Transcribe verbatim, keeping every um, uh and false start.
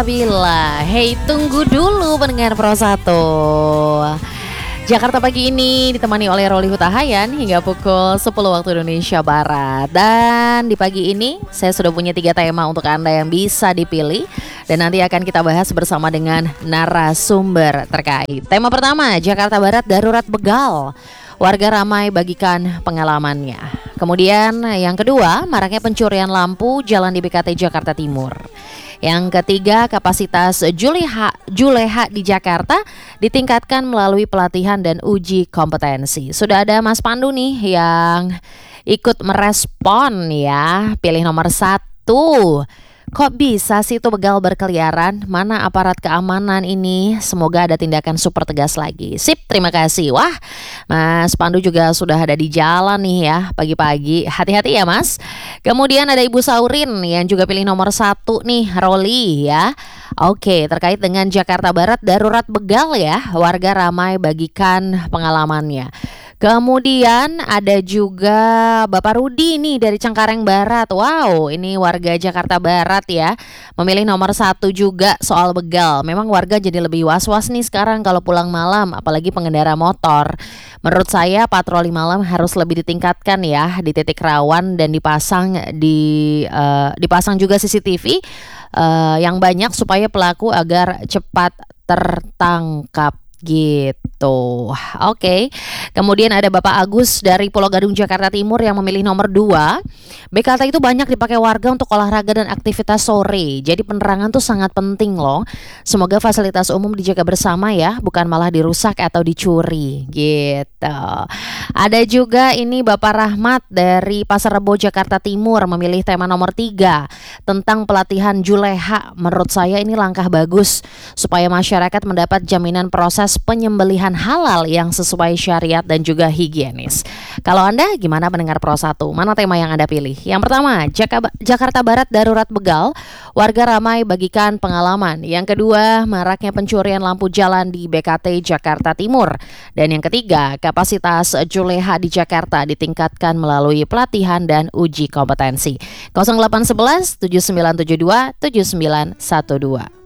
Bila, hey tunggu dulu pendengar Pro satu. Jakarta pagi ini ditemani oleh Roli Hutahayan hingga pukul sepuluh waktu Indonesia Barat. Dan di pagi ini saya sudah punya tiga tema untuk Anda yang bisa dipilih. Dan nanti akan kita bahas bersama dengan narasumber terkait. Tema pertama, Jakarta Barat darurat begal. Warga ramai bagikan pengalamannya. Kemudian yang kedua, maraknya pencurian lampu jalan di B K T Jakarta Timur. Yang ketiga, kapasitas Juleha, Juleha di Jakarta ditingkatkan melalui pelatihan dan uji kompetensi. Sudah ada Mas Pandu nih yang ikut merespon ya, pilih nomor satu. Kok bisa sih itu begal berkeliaran? Mana aparat keamanan ini? Semoga ada tindakan super tegas lagi. Sip, terima kasih. Wah, Mas Pandu juga sudah ada di jalan nih ya pagi-pagi. Hati-hati ya Mas. Kemudian ada Ibu Saurin yang juga pilih nomor satu nih, Roli ya. Oke, terkait dengan Jakarta Barat darurat begal ya. Warga ramai bagikan pengalamannya. Kemudian ada juga Bapak Rudi nih dari Cengkareng Barat. Wow, ini warga Jakarta Barat ya. Memilih nomor satu juga soal begal. Memang warga jadi lebih was-was nih sekarang kalau pulang malam, apalagi pengendara motor. Menurut saya patroli malam harus lebih ditingkatkan ya di titik rawan dan dipasang di uh, dipasang juga C C T V uh, yang banyak supaya pelaku agar cepat tertangkap. Gitu. Oke. Kemudian ada Bapak Agus dari Pulau Gadung Jakarta Timur yang memilih nomor dua. B K T itu banyak dipakai warga untuk olahraga dan aktivitas sore. Jadi penerangan tuh sangat penting loh. Semoga fasilitas umum dijaga bersama ya, bukan malah dirusak atau dicuri. Gitu. Ada juga ini Bapak Rahmat dari Pasar Rebo Jakarta Timur memilih tema nomor tiga tentang pelatihan Juleha. Menurut saya ini langkah bagus supaya masyarakat mendapat jaminan proses penyembelihan halal yang sesuai syariat dan juga higienis. Kalau Anda gimana pendengar Pro satu? Mana tema yang Anda pilih? Yang pertama, Jaka- Jakarta Barat darurat begal, warga ramai bagikan pengalaman. Yang kedua, maraknya pencurian lampu jalan di B K T Jakarta Timur. Dan yang ketiga, kapasitas Juleha di Jakarta ditingkatkan melalui pelatihan dan uji kompetensi. nol delapan satu satu tujuh sembilan tujuh dua tujuh sembilan satu dua.